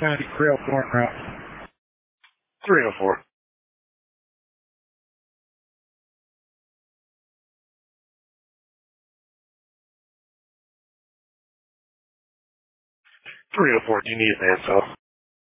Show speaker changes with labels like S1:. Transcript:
S1: County Trail Farm Route.
S2: 304. 304, do you need advance help?